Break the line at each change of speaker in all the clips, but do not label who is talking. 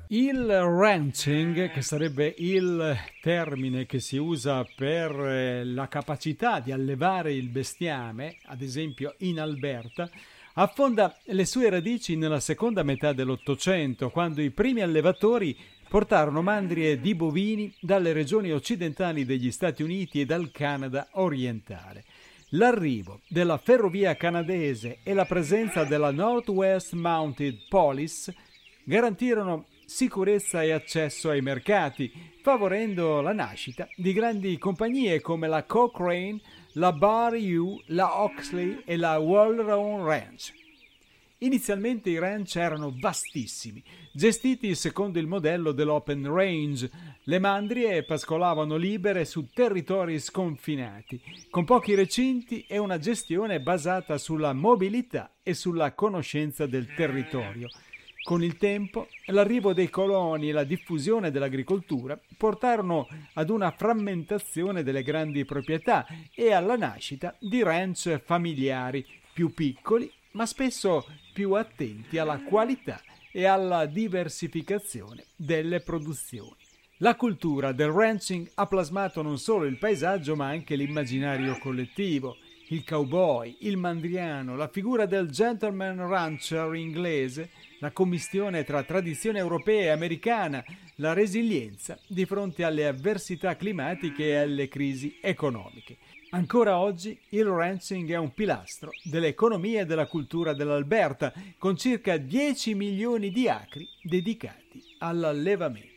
Il ranching, che sarebbe il termine che si usa per la capacità di allevare il bestiame, ad esempio in Alberta, affonda le sue radici nella seconda metà dell'Ottocento, quando i primi allevatori portarono mandrie di bovini dalle regioni occidentali degli Stati Uniti e dal Canada orientale. L'arrivo della ferrovia canadese e la presenza della Northwest Mounted Police garantirono sicurezza e accesso ai mercati, favorendo la nascita di grandi compagnie come la Cochrane, la Bar-U, la Oxley e la Waldron Ranch. Inizialmente i ranch erano vastissimi, gestiti secondo il modello dell'open range. Le mandrie pascolavano libere su territori sconfinati, con pochi recinti e una gestione basata sulla mobilità e sulla conoscenza del territorio. Con il tempo, l'arrivo dei coloni e la diffusione dell'agricoltura portarono ad una frammentazione delle grandi proprietà e alla nascita di ranch familiari più piccoli, ma spesso più attenti alla qualità e alla diversificazione delle produzioni. La cultura del ranching ha plasmato non solo il paesaggio ma anche l'immaginario collettivo. Il cowboy, il mandriano, la figura del gentleman rancher inglese, la commistione tra tradizione europea e americana, la resilienza di fronte alle avversità climatiche e alle crisi economiche. Ancora oggi il ranching è un pilastro dell'economia e della cultura dell'Alberta, con circa 10 milioni di acri dedicati all'allevamento.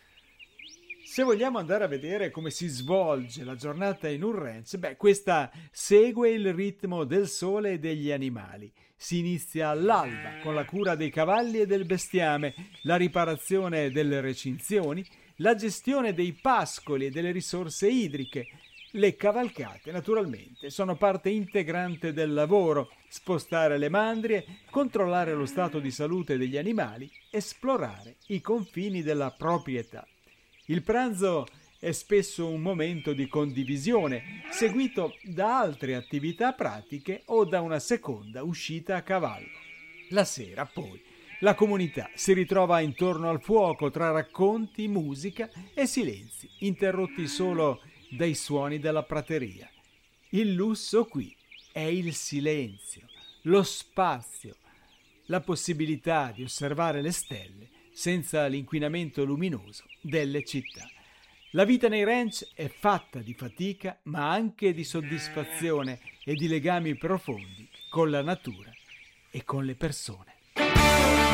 Se vogliamo andare a vedere come si svolge la giornata in un ranch, questa segue il ritmo del sole e degli animali. Si inizia all'alba con la cura dei cavalli e del bestiame, la riparazione delle recinzioni, la gestione dei pascoli e delle risorse idriche. Le cavalcate, naturalmente, sono parte integrante del lavoro. Spostare le mandrie, controllare lo stato di salute degli animali, esplorare i confini della proprietà. Il pranzo è spesso un momento di condivisione, seguito da altre attività pratiche o da una seconda uscita a cavallo. La sera, poi, la comunità si ritrova intorno al fuoco tra racconti, musica e silenzi, interrotti solo dai suoni della prateria. Il lusso qui è il silenzio, lo spazio, la possibilità di osservare le stelle senza l'inquinamento luminoso delle città. La vita nei ranch è fatta di fatica, ma anche di soddisfazione e di legami profondi con la natura e con le persone.